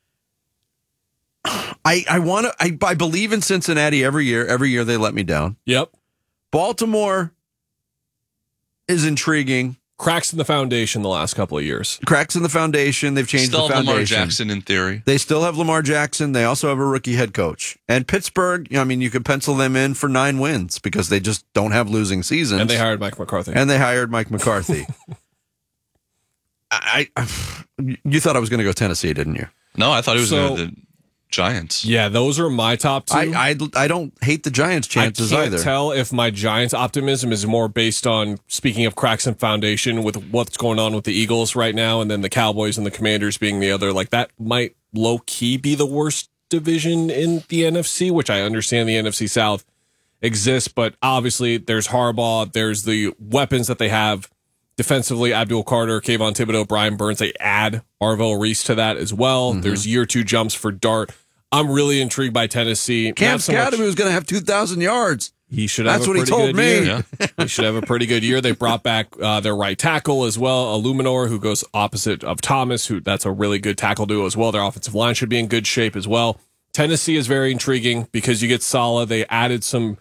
I I want to I, I believe in Cincinnati every year. Every year they let me down. Yep. Baltimore is intriguing. Cracks in the foundation the last couple of years. Cracks in the foundation. They've changed Still the have foundation. Lamar Jackson in theory. They still have Lamar Jackson. They also have a rookie head coach. And Pittsburgh, I mean, you could pencil them in for nine wins because they just don't have losing seasons. And they hired Mike McCarthy. And they hired Mike McCarthy. I, I, you thought I was going to go Tennessee, didn't you? No, I thought it was So- the Giants. Yeah, those are my top two. I, I, I don't hate the Giants' chances I can't either. tell if my Giants optimism is more based on, speaking of cracks and foundation, with what's going on with the Eagles right now, and then the Cowboys and the Commanders being the other. Like, that might low-key be the worst division in the N F C, which I understand the N F C South exists, but obviously there's Harbaugh, there's the weapons that they have defensively, Abdul Carter, Kayvon Thibodeau, Brian Burns. They add Arvell Reese to that as well. Mm-hmm. There's year two jumps for Dart. I'm really intrigued by Tennessee. Cam Not so much- Scadamy was going to have two thousand yards. He should have That's a what he pretty told good me. year. He should have a pretty good year. They brought back uh, their right tackle as well, Illuminor, who goes opposite of Thomas, who that's a really good tackle duo as well. Their offensive line should be in good shape as well. Tennessee is very intriguing because you get Saleh. They added some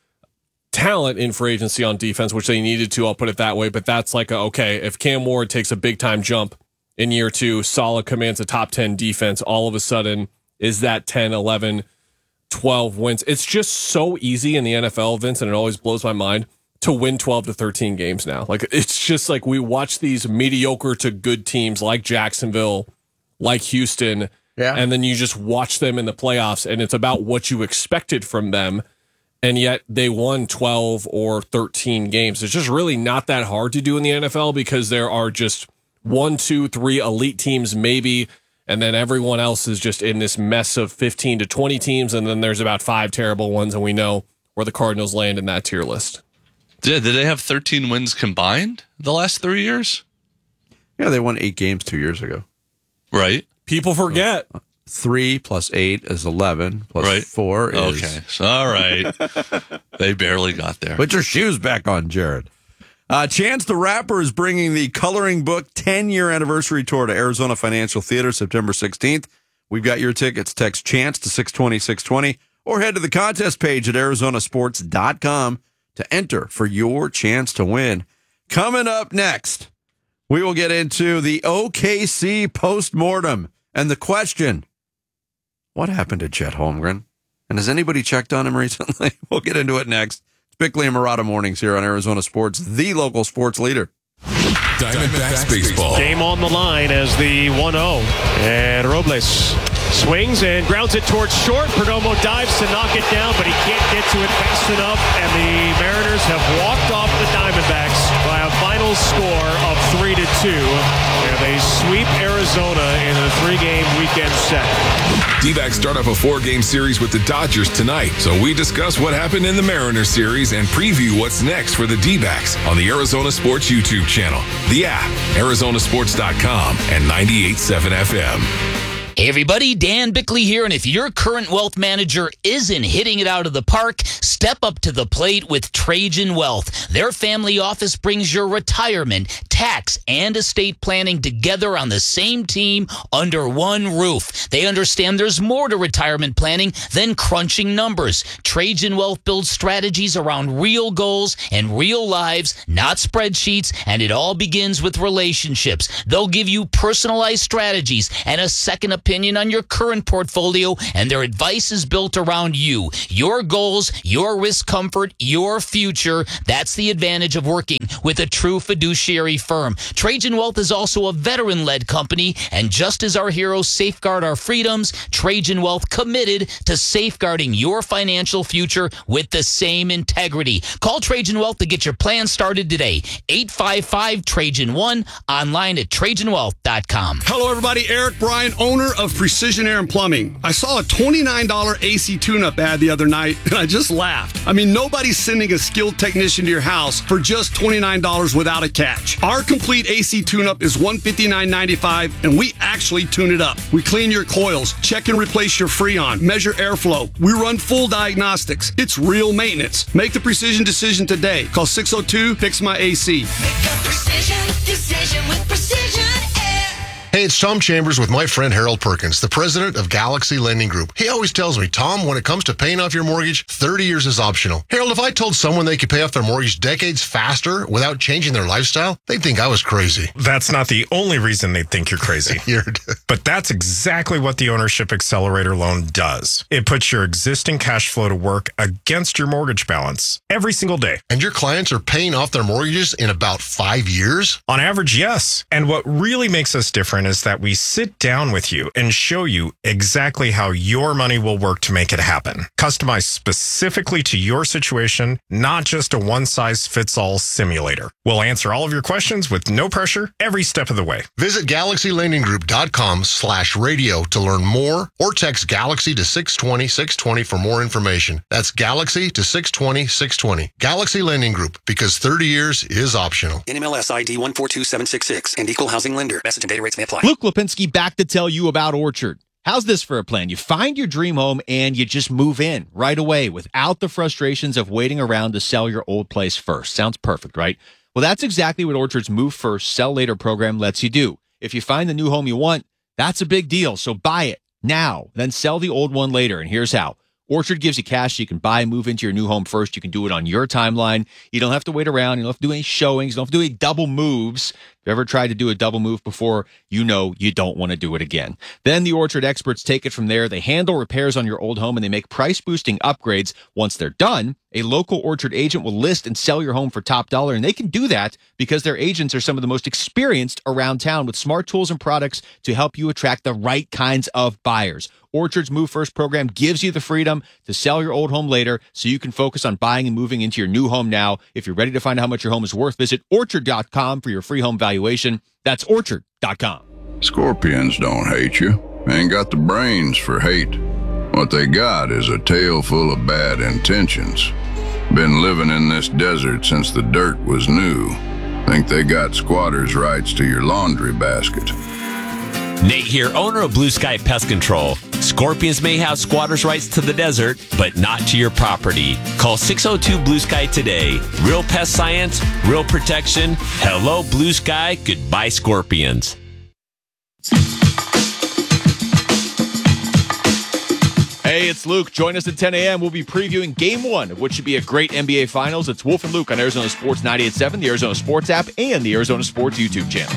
talent in free agency on defense, which they needed to, I'll put it that way. But that's like, a, okay, if Cam Ward takes a big-time jump in year two, Saleh commands a top ten defense, all of a sudden is that ten, eleven, twelve wins. It's just so easy in the N F L, Vince, and it always blows my mind to win twelve to thirteen games now. Like, it's just like we watch these mediocre to good teams like Jacksonville, like Houston, Yeah. and then you just watch them in the playoffs, and it's about what you expected from them, and yet they won twelve or thirteen games. It's just really not that hard to do in the N F L because there are just one, two, three elite teams maybe, and then everyone else is just in this mess of fifteen to twenty teams, and then there's about five terrible ones, and we know where the Cardinals land in that tier list. Did, did they have thirteen wins combined the last three years? Yeah, they won eight games two years ago. Right. People forget. Three plus eight is eleven. Plus Right. four is... Okay. So, all right. They barely got there. Put your shoes back on, Jared. Uh, Chance the Rapper is bringing the Coloring Book ten-year anniversary tour to Arizona Financial Theater September sixteenth. We've got your tickets. Text CHANCE to six twenty, six twenty or head to the contest page at arizona sports dot com to enter for your chance to win. Coming up next, we will get into the O K C postmortem and the question, what happened to Chet Holmgren? And has anybody checked on him recently? We'll get into it next. It's Bickley and Murata Mornings here on Arizona Sports, the local sports leader. Diamondbacks baseball. Game on the line as the one oh. And Robles swings and grounds it towards short. Perdomo dives to knock it down, but he can't get to it fast enough. And the Mariners have walked off the Diamondbacks by a final score of three to two. And They sweep Arizona in a three-game weekend set. D-backs start off a four-game series with the Dodgers tonight, so we discuss what happened in the Mariners series and preview what's next for the D-backs on the Arizona Sports YouTube channel, the app, Arizona Sports dot com, and ninety-eight point seven F M. Hey everybody, Dan Bickley here, and if your current wealth manager isn't hitting it out of the park, step up to the plate with Trajan Wealth. Their family office brings your retirement, tax, and estate planning together on the same team under one roof. They understand there's more to retirement planning than crunching numbers. Trajan Wealth builds strategies around real goals and real lives, not spreadsheets, and it all begins with relationships. They'll give you personalized strategies and a second opinion on your current portfolio, and their advice is built around you, your goals, your risk comfort, your future. That's the advantage of working with a true fiduciary firm. Trajan Wealth is also a veteran-led company, and just as our heroes safeguard our freedoms, Trajan Wealth committed to safeguarding your financial future with the same integrity. Call Trajan Wealth to get your plan started today. eight five five Trajan one, online at Trajan Wealth dot com. Hello, everybody. Eric Bryan, owner of Precision Air and Plumbing. I saw a twenty-nine dollars A C tune-up ad the other night, and I just laughed. I mean, nobody's sending a skilled technician to your house for just twenty-nine dollars without a catch. Our complete A C tune-up is one hundred fifty-nine ninety-five, and we actually tune it up. We clean your coils, check and replace your Freon, measure airflow. We run full diagnostics. It's real maintenance. Make the precision decision today. Call six oh two, fix my A C. Make a precision decision with Precision Air. Hey, it's Tom Chambers with my friend Harold Perkins, the president of Galaxy Lending Group. He always tells me, Tom, when it comes to paying off your mortgage, thirty years is optional. Harold, if I told someone they could pay off their mortgage decades faster without changing their lifestyle, they'd think I was crazy. That's not the only reason they'd think you're crazy. you're but that's exactly what the Ownership Accelerator loan does. It puts your existing cash flow to work against your mortgage balance every single day. And your clients are paying off their mortgages in about five years? On average, yes. And what really makes us different is that we sit down with you and show you exactly how your money will work to make it happen. Customized specifically to your situation, not just a one-size-fits-all simulator. We'll answer all of your questions with no pressure every step of the way. Visit galaxy lending group dot com slash radio to learn more, or text Galaxy to six twenty, six twenty for more information. That's Galaxy to six twenty, six twenty. Galaxy Lending Group, because thirty years is optional. N M L S I D one four two seven six six and Equal Housing Lender. Message and data rates may apply. Luke Lipinski back to tell you about Orchard. How's this for a plan? You find your dream home and you just move in right away without the frustrations of waiting around to sell your old place first. Sounds perfect, right? Well, that's exactly what Orchard's Move First, Sell Later program lets you do. If you find the new home you want, that's a big deal. So buy it now, then sell the old one later. And here's how. Orchard gives you cash so you can buy and move into your new home first. You can do it on your timeline. You don't have to wait around. You don't have to do any showings. You don't have to do any double moves. If you ever tried to do a double move before, you know you don't want to do it again. Then the Orchard experts take it from there. They handle repairs on your old home and they make price-boosting upgrades. Once they're done, a local Orchard agent will list and sell your home for top dollar, and they can do that because their agents are some of the most experienced around town with smart tools and products to help you attract the right kinds of buyers. Orchard's Move First program gives you the freedom to sell your old home later so you can focus on buying and moving into your new home now. If you're ready to find out how much your home is worth, visit orchard dot com for your free home valuation. That's orchard dot com. Scorpions don't hate you. Ain't got the brains for hate. What they got is a tail full of bad intentions. Been living in this desert since the dirt was new. Think they got squatters' rights to your laundry basket. Nate here, owner of Blue Sky Pest Control. Scorpions may have squatters' rights to the desert, but not to your property. Call six oh two Blue Sky today. Real pest science, real protection. Hello, Blue Sky. Goodbye, Scorpions. Hey, it's Luke. Join us at ten a.m. We'll be previewing Game one of what should be a great N B A Finals. It's Wolf and Luke on Arizona Sports ninety-eight point seven, the Arizona Sports app, and the Arizona Sports YouTube channel.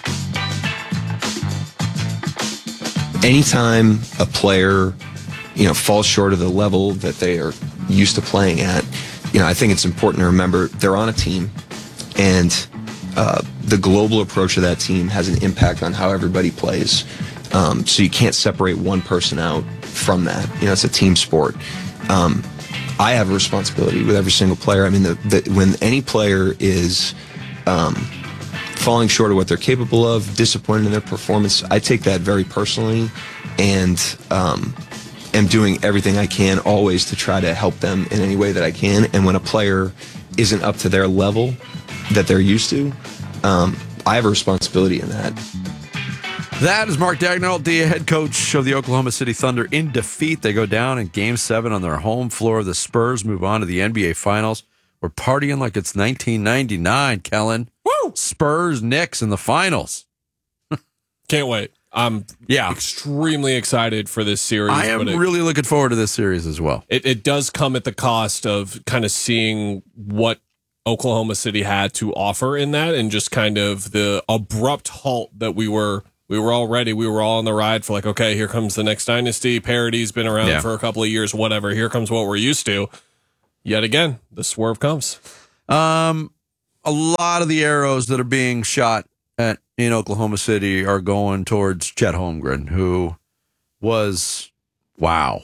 Anytime a player, you know, falls short of the level that they are used to playing at, you know, I think it's important to remember they're on a team, and uh, the global approach of that team has an impact on how everybody plays. Um, so you can't separate one person out from that. You know, it's a team sport. Um, I have a responsibility with every single player. I mean, the, the, when any player is um, falling short of what they're capable of, disappointed in their performance, I take that very personally, and um, am doing everything I can always to try to help them in any way that I can. And when a player isn't up to their level that they're used to, um, I have a responsibility in that. That is Mark Daigneault, the head coach of the Oklahoma City Thunder, in defeat. They go down in Game seven on their home floor. The Spurs move on to the N B A Finals. We're partying like it's nineteen ninety-nine, Kellen. Woo! Spurs, Knicks in the finals. Can't wait. I'm yeah. extremely excited for this series. I am but it, really looking forward to this series as well. It, it does come at the cost of kind of seeing what Oklahoma City had to offer in that, and just kind of the abrupt halt that we were we were all ready. We were all on the ride for like, okay, here comes the next dynasty. Parody's been around Yeah. for a couple of years, whatever. Here comes what we're used to. Yet again, the swerve comes. Um, a lot of the arrows that are being shot at in Oklahoma City are going towards Chet Holmgren, who was wow.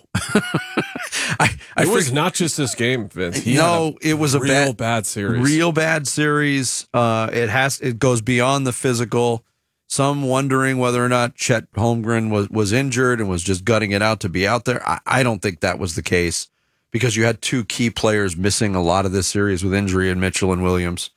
I, I it was freak- not just this game, Vince. He no, had a it was a real bad, bad series. Real bad series. Uh, it has it goes beyond the physical. Some wondering whether or not Chet Holmgren was, was injured and was just gutting it out to be out there. I, I don't think that was the case, because you had two key players missing a lot of this series with injury in Mitchell and Williams.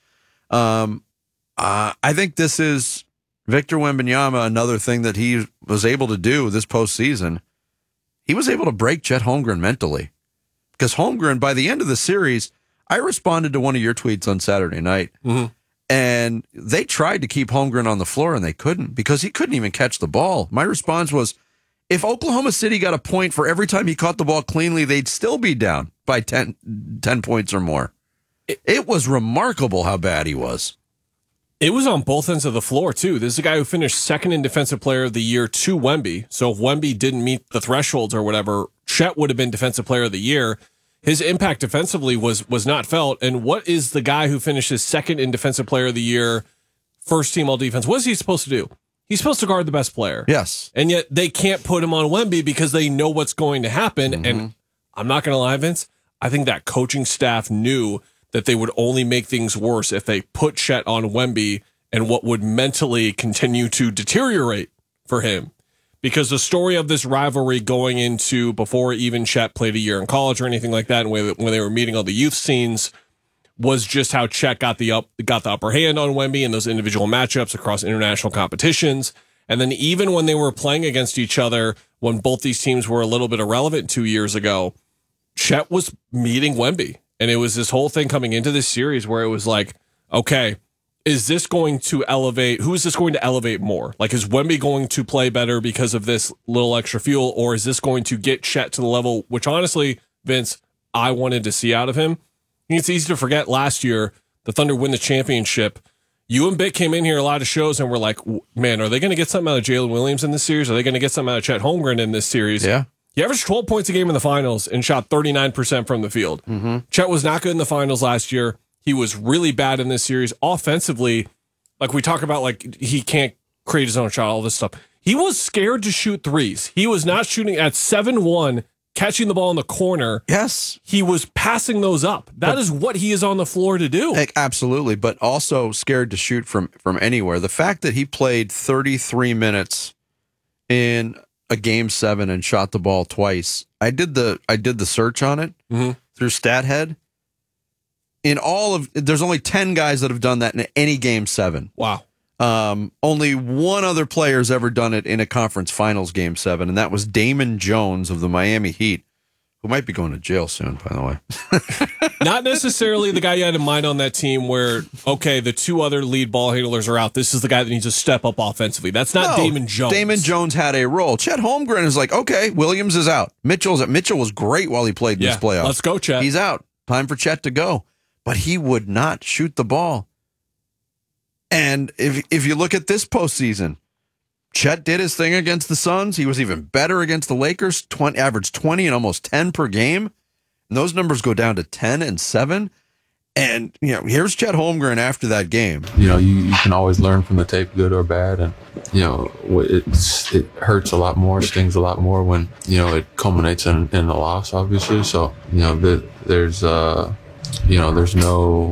Um, uh, I think this is Victor Wembanyama, another thing that he was able to do this postseason. He was able to break Chet Holmgren mentally, because Holmgren, by the end of the series, I responded to one of your tweets on Saturday night, mm-hmm. and they tried to keep Holmgren on the floor, and they couldn't, because he couldn't even catch the ball. My response was, if Oklahoma City got a point for every time he caught the ball cleanly, they'd still be down by ten, ten points or more. It, it was remarkable how bad he was. It was on both ends of the floor, too. This is a guy who finished second in Defensive Player of the Year to Wemby. So if Wemby didn't meet the thresholds or whatever, Chet would have been Defensive Player of the Year. His impact defensively was was not felt. And what is the guy who finishes second in Defensive Player of the Year, first team all defense? What is he supposed to do? He's supposed to guard the best player. Yes. And yet they can't put him on Wemby because they know what's going to happen. Mm-hmm. And I'm not going to lie, Vince, I think that coaching staff knew that they would only make things worse if they put Chet on Wemby, and what would mentally continue to deteriorate for him. Because the story of this rivalry going into before even Chet played a year in college or anything like that, and when they were meeting all the youth scenes, was just how Chet got the up got the upper hand on Wemby in those individual matchups across international competitions. And then even when they were playing against each other, when both these teams were a little bit irrelevant two years ago, Chet was meeting Wemby. And it was this whole thing coming into this series where it was like, okay, is this going to elevate? Who is this going to elevate more? Like, is Wemby going to play better because of this little extra fuel, or is this going to get Chet to the level, which honestly, Vince, I wanted to see out of him? It's easy to forget last year, the Thunder win the championship. You and Bit came in here a lot of shows and were like, man, are they going to get something out of Jalen Williams in this series? Are they going to get something out of Chet Holmgren in this series? Yeah. He averaged twelve points a game in the finals and shot thirty-nine percent from the field. Mm-hmm. Chet was not good in the finals last year. He was really bad in this series. Offensively, like we talk about, like he can't create his own shot, all this stuff. He was scared to shoot threes. He was not shooting at seven one, catching the ball in the corner. Yes. He was passing those up. That But- is what he is on the floor to do. Heck, absolutely, but also scared to shoot from, from anywhere. The fact that he played thirty-three minutes in a game seven and shot the ball twice. I did the I did the search on it mm-hmm. through StatHead. In all of, there's only ten guys that have done that in any game seven. Wow. Um, only one other player's ever done it in a conference finals game seven, and that was Damon Jones of the Miami Heat, who might be going to jail soon, by the way. Not necessarily the guy you had in mind on that team where, okay, the two other lead ball handlers are out. This is the guy that needs to step up offensively. That's not No, Damon Jones. Damon Jones had a role. Chet Holmgren is like, okay, Williams is out. Mitchell's Mitchell was great while he played in Yeah, this playoff. let's go, Chet. He's out. Time for Chet to go. But he would not shoot the ball. And if if you look at this postseason, Chet did his thing against the Suns. He was even better against the Lakers, twenty, averaged twenty and almost ten per game. And those numbers go down to ten and seven. And, you know, here's Chet Holmgren after that game. You know, you, you can always learn from the tape, good or bad. And, you know, it's, it hurts a lot more, stings a lot more when, you know, it culminates in, in a loss, obviously. So, you know, the, there's, uh, you know, there's no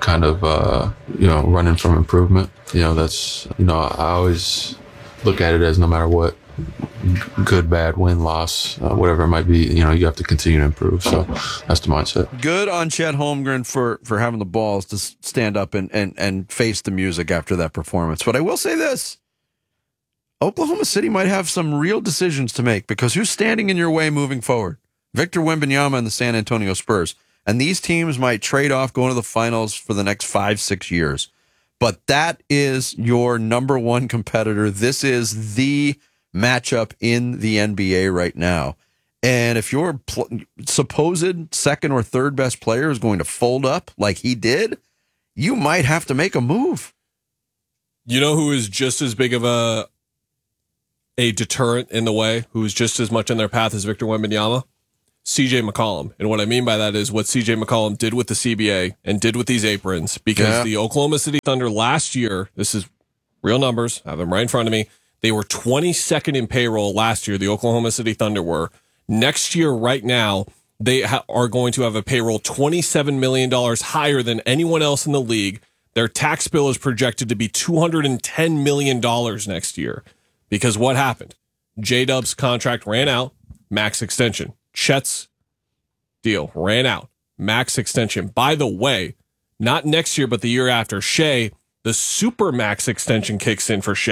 kind of, uh, you know, running from improvement. You know, that's, you know, I always look at it as no matter what, good, bad, win, loss, uh, whatever it might be, you know, you have to continue to improve. So that's the mindset. Good on Chet Holmgren for, for having the balls to stand up and, and, and face the music after that performance. But I will say this. Oklahoma City might have some real decisions to make because who's standing in your way moving forward? Victor Wembanyama and the San Antonio Spurs. And these teams might trade off going to the finals for the next five, six years. But that is your number one competitor. This is the matchup in the N B A right now. And if your pl- supposed second or third best player is going to fold up like he did, you might have to make a move. You know who is just as big of a a deterrent in the way, who is just as much in their path as Victor Wembanyama? C J McCollum. And what I mean by that is what C J McCollum did with the C B A and did with these aprons, because Yeah. the Oklahoma City Thunder last year, this is real numbers, I have them right in front of me. They were twenty-second in payroll last year. The Oklahoma City Thunder were. Next year, right now, they ha- are going to have a payroll twenty-seven million dollars higher than anyone else in the league. Their tax bill is projected to be two hundred ten million dollars next year. Because what happened? J-Dub's contract ran out, max extension. Chet's deal ran out, max extension. By the way, not next year, but the year after, Shea, the super max extension kicks in for Shea.